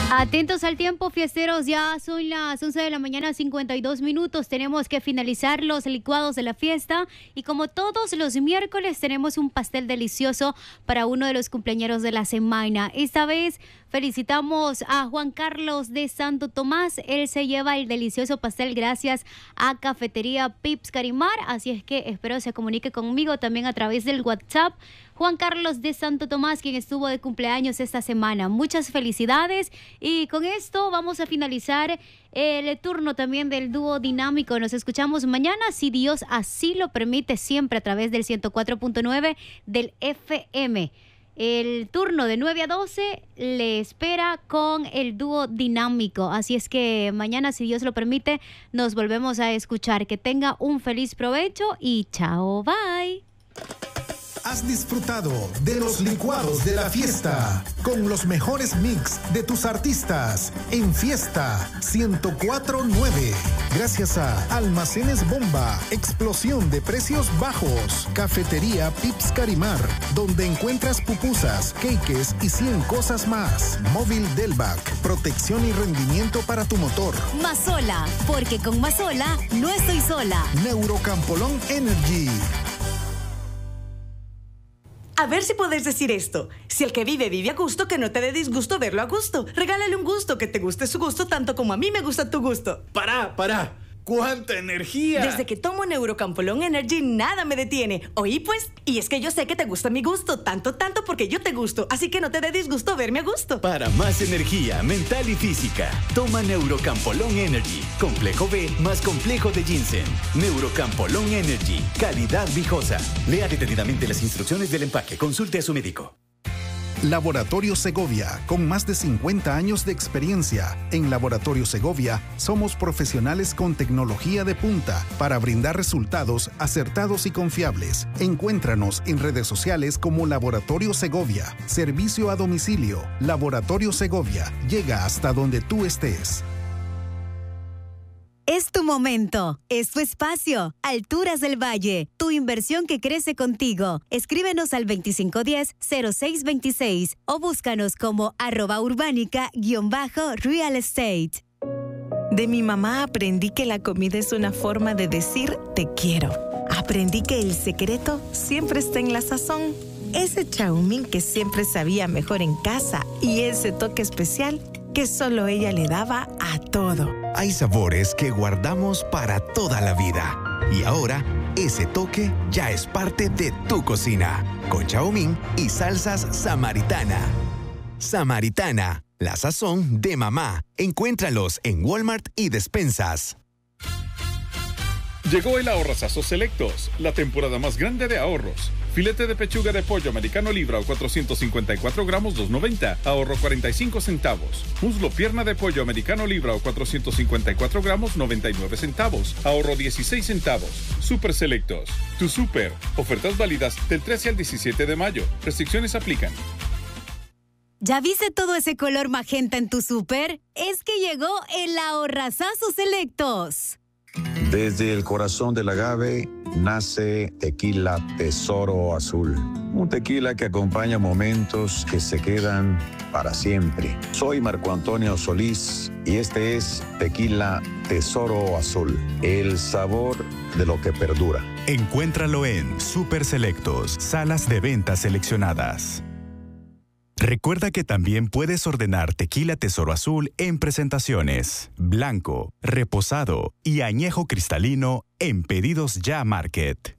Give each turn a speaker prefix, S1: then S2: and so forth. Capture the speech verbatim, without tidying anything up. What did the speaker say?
S1: Atentos al tiempo, fiesteros, ya son las once de la mañana, cincuenta y dos minutos. Tenemos que finalizar los licuados de la fiesta y como todos los miércoles tenemos un pastel delicioso para uno de los cumpleañeros de la semana. Esta vez felicitamos a Juan Carlos de Santo Tomás. Él se lleva el delicioso pastel gracias a Cafetería Pips Carimar, así es que espero se comunique conmigo también a través del WhatsApp. Juan Carlos de Santo Tomás, quien estuvo de cumpleaños esta semana. Muchas felicidades. Y con esto vamos a finalizar el turno también del dúo dinámico. Nos escuchamos mañana, si Dios así lo permite, siempre a través del ciento cuatro punto nueve del F M. El turno de nueve a doce le espera con el dúo dinámico. Así es que mañana, si Dios lo permite, nos volvemos a escuchar. Que tenga un feliz provecho y chao, bye.
S2: Has disfrutado de los licuados de la fiesta con los mejores mix de tus artistas en Fiesta ciento cuatro punto nueve. Gracias a Almacenes Bomba, explosión de precios bajos. Cafetería Pips Carimar, donde encuentras pupusas, cakes y cien cosas más. Móvil Delvac, protección y rendimiento para tu motor.
S3: Mazola, porque con Mazola no estoy sola.
S2: Neurocampolón Energy.
S4: A ver si podés decir esto. Si el que vive vive a gusto, que no te dé disgusto verlo a gusto. Regálale un gusto, que te guste su gusto tanto como a mí me gusta tu gusto.
S5: ¡Pará, pará! ¡Cuánta energía!
S4: Desde que tomo Neurocampolón Energy, nada me detiene. ¿Oí pues? Y es que yo sé que te gusta mi gusto, tanto, tanto porque yo te gusto. Así que no te dé disgusto verme a gusto.
S6: Para más energía mental y física, toma Neurocampolón Energy. Complejo B más complejo de ginseng. Neurocampolón Energy. Calidad viejosa. Lea detenidamente las instrucciones del empaque. Consulte a su médico.
S2: Laboratorio Segovia, con más de cincuenta años de experiencia. En Laboratorio Segovia somos profesionales con tecnología de punta para brindar resultados acertados y confiables. Encuéntranos en redes sociales como Laboratorio Segovia. Servicio a domicilio. Laboratorio Segovia llega hasta donde tú estés.
S3: Es tu momento, es tu espacio. Alturas del Valle, tu inversión que crece contigo. Escríbenos al veinticinco diez cero seis veintiséis o búscanos como arroba urbánica-real estate.
S7: De mi mamá aprendí que la comida es una forma de decir te quiero. Aprendí que el secreto siempre está en la sazón. Ese chaumín que siempre sabía mejor en casa y ese toque especial que solo ella le daba a todo.
S8: Hay sabores que guardamos para toda la vida. Y ahora, ese toque ya es parte de tu cocina. Con chaumín y salsas Samaritana. Samaritana, la sazón de mamá. Encuéntralos en Walmart y despensas.
S9: Llegó el Ahorrazazo Selectos, la temporada más grande de ahorros. Filete de pechuga de pollo americano libra o cuatrocientos cincuenta y cuatro gramos, dos noventa, ahorro cuarenta y cinco centavos. Muslo pierna de pollo americano libra o cuatrocientos cincuenta y cuatro gramos, noventa y nueve centavos, ahorro dieciséis centavos. Super Selectos, tu super. Ofertas válidas del trece al diecisiete de mayo. Restricciones aplican.
S3: ¿Ya viste todo ese color magenta en tu súper? Es que llegó el Ahorrazazo Selectos.
S10: Desde el corazón del agave nace Tequila Tesoro Azul. Un tequila que acompaña momentos que se quedan para siempre. Soy Marco Antonio Solís y este es Tequila Tesoro Azul. El sabor de lo que perdura.
S11: Encuéntralo en Super Selectos, salas de ventas seleccionadas. Recuerda que también puedes ordenar Tequila Tesoro Azul en presentaciones, blanco, reposado y añejo cristalino en Pedidos Ya Market.